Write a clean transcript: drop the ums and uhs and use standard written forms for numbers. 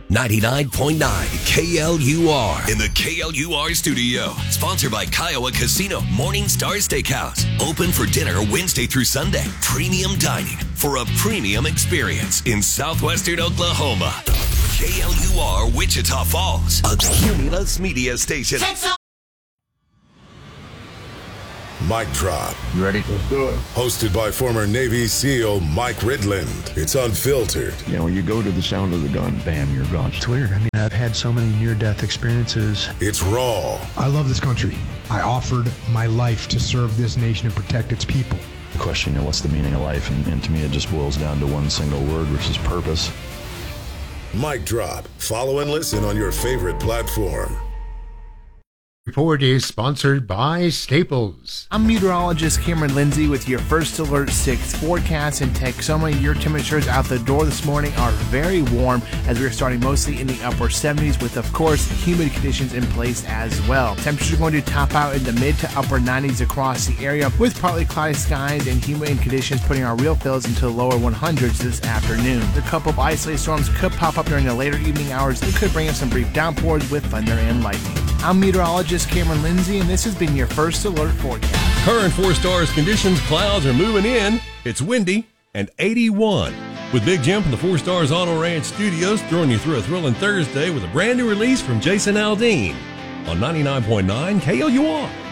99.9 KLUR in the KLUR studio. Sponsored by Kiowa Casino Morningstar Steakhouse. Open for dinner Wednesday through Sunday. Premium dining for a premium experience in southwestern Oklahoma. KLUR Wichita Falls, a Cumulus media station. Mic Drop. You ready? Let's do it. Hosted by former Navy SEAL Mike Ridland. It's unfiltered. You know, when you go to the sound of the gun, bam, you're gone. It's weird. I mean, I've had so many near-death experiences. It's raw. I love this country. I offered my life to serve this nation and protect its people. The question, what's the meaning of life? And to me, it just boils down to one single word, which is purpose. Mic Drop. Follow and listen on your favorite platform. Report is sponsored by Staples. I'm meteorologist Cameron Lindsay with your First Alert 6 forecast in Texoma. Your temperatures out the door this morning are very warm as we're starting mostly in the upper 70s with, of course, humid conditions in place as well. Temperatures are going to top out in the mid to upper 90s across the area with partly cloudy skies and humid conditions putting our real feels into the lower 100s this afternoon. A couple of isolated storms could pop up during the later evening hours and could bring us some brief downpours with thunder and lightning. I'm meteorologist Cameron Lindsay, and this has been your First Alert forecast. Current 4 stars conditions, clouds are moving in. It's windy and 81. With Big Jim from the 4 Stars Auto Ranch Studios throwing you through a thrilling Thursday with a brand new release from Jason Aldean on 99.9 KLUR.